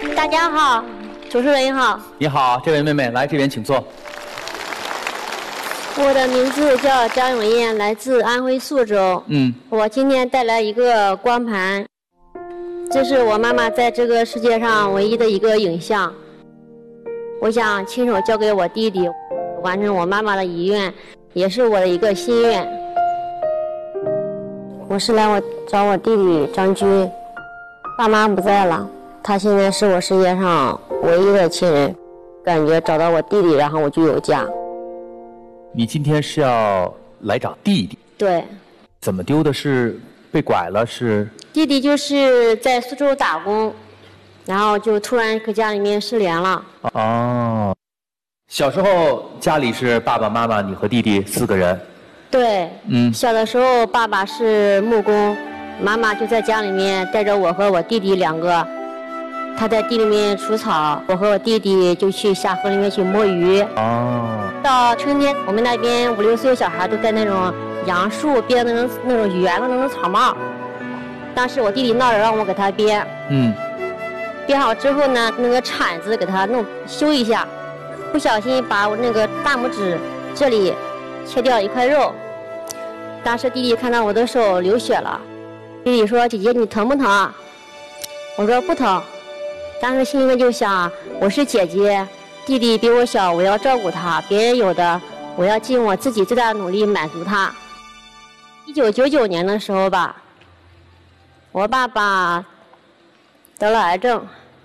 大家好，主持人好。 你好，这位妹妹，来这边请坐。 我的名字叫张永燕，来自安徽宿州。我今天带来一个光盘，这是我妈妈在这个世界上唯一的一个影像。我想亲手交给我弟弟，完成我妈妈的遗愿，也是我的一个心愿。我是来找我弟弟张军，爸妈不在了，他现在是我世界上唯一的亲人，感觉找到我弟弟，然后我就有家。 你今天是要来找弟弟？ 对。 怎么丢的？是被拐了？是？ 弟弟就是在苏州打工，然后就突然搁家里面失联了。 哦，小时候家里是爸爸妈妈，你和弟弟4个人。 对。小的时候爸爸是木工，妈妈就在家里面带着我和我弟弟2个。他在地里面除草，我和我弟弟就去下河里面去摸鱼。 哦。 到春天，我们那边5、6岁小孩都戴那种杨树编的那种圆的那种草帽。当时我弟弟闹着让我给他编。编好之后呢，那个铲子给他修一下，不小心把我那个大拇指这里切掉一块肉。当时弟弟看到我的手流血了，弟弟说：“姐姐，你疼不疼啊？”我说：“不疼。”当时心里面就想，我是姐姐，弟弟比我小，我要照顾他，别人有的，我要尽我自己最大的努力满足他。1999年的时候吧，我爸爸得了癌症。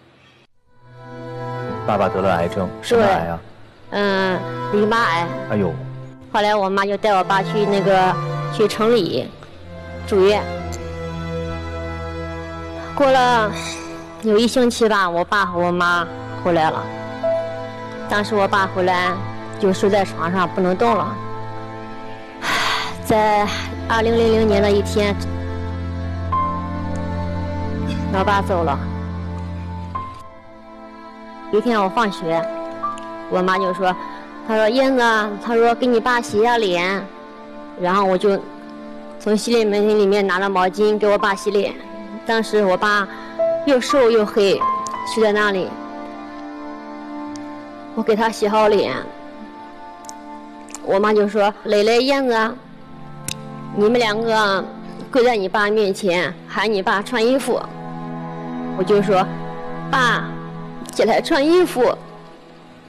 爸爸得了癌症，什么癌啊？ 淋巴癌。 哎呦！ 后来我妈就带我爸去城里住院。过了有1星期吧，我爸和我妈回来了。当时我爸回来就睡在床上不能动了。在2000年的一天，老爸走了。有一天我放学，我妈就说：“她说燕子，她说给你爸洗下脸。”然后我就从洗脸盆里面拿了毛巾给我爸洗脸。当时我爸又瘦又黑，睡在那里。我给他洗好脸，我妈就说：“蕾蕾、燕子，你们2个跪在你爸面前，喊你爸穿衣服。”我就说：“爸，起来穿衣服。”